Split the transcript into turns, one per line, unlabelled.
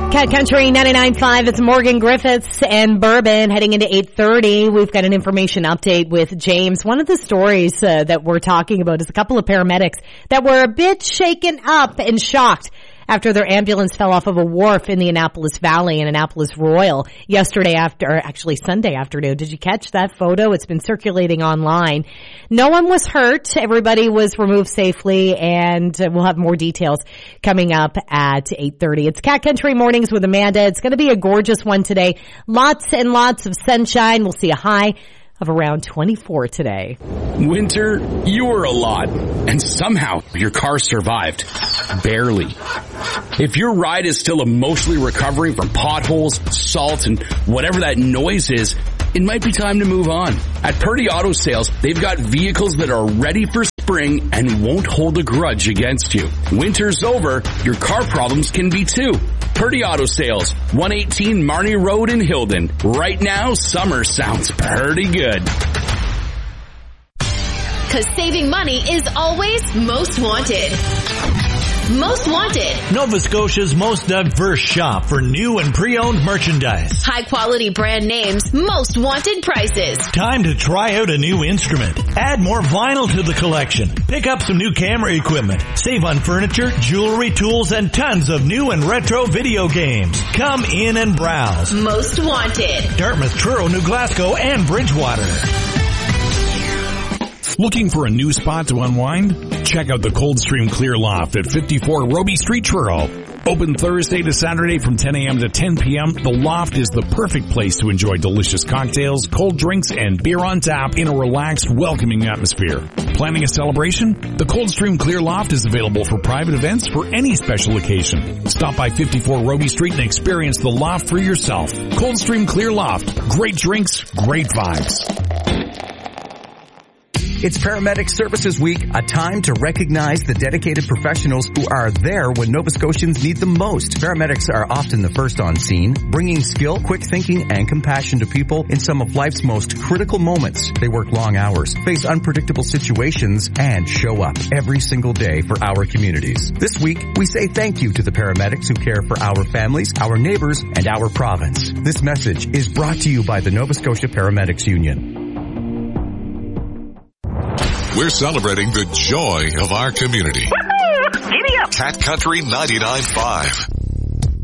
Cat Country 99.5, it's Morgan Griffiths and Bourbon heading into 8:30. We've got an information update with James. One of the stories that we're talking about is a couple of paramedics that were a bit shaken up and shocked after their ambulance fell off of a wharf in the Annapolis Valley in Annapolis Royal Sunday afternoon. Did you catch that photo? It's been circulating online. No one was hurt. Everybody was removed safely, and we'll have more details coming up at 8:30. It's Cat Country Mornings with Amanda. It's going to be a gorgeous one today. Lots and lots of sunshine. We'll see a high of around 24 today.
Winter, you were a lot, and somehow your car survived. Barely. If your ride is still emotionally recovering from potholes, salt, and whatever that noise is, it might be time to move on. At Purdy Auto Sales, they've got vehicles that are ready for spring and won't hold a grudge against you. Winter's over, your car problems can be too. Purdy Auto Sales, 118 Marnie Road in Hilden. Right now, summer sounds pretty good.
Because saving money is always most wanted. Most Wanted.
Nova Scotia's most diverse shop for new and pre-owned merchandise.
High quality brand names, most wanted prices.
Time to try out a new instrument. Add more vinyl to the collection. Pick up some new camera equipment. Save on furniture, jewelry, tools, and tons of new and retro video games. Come in and browse.
Most Wanted.
Dartmouth, Truro, New Glasgow, and Bridgewater.
Looking for a new spot to unwind? Check out the Coldstream Clear Loft at 54 Roby Street, Truro. Open Thursday to Saturday from 10 a.m. to 10 p.m., the Loft is the perfect place to enjoy delicious cocktails, cold drinks, and beer on tap in a relaxed, welcoming atmosphere. Planning a celebration? The Coldstream Clear Loft is available for private events for any special occasion. Stop by 54 Roby Street and experience the Loft for yourself. Coldstream Clear Loft. Great drinks, great vibes.
It's Paramedic Services Week, a time to recognize the dedicated professionals who are there when Nova Scotians need them most. Paramedics are often the first on scene, bringing skill, quick thinking, and compassion to people in some of life's most critical moments. They work long hours, face unpredictable situations, and show up every single day for our communities. This week, we say thank you to the paramedics who care for our families, our neighbors, and our province. This message is brought to you by the Nova Scotia Paramedics Union.
We're celebrating the joy of our community.
Woo-hoo! Giddy up!
Cat Country 99.5.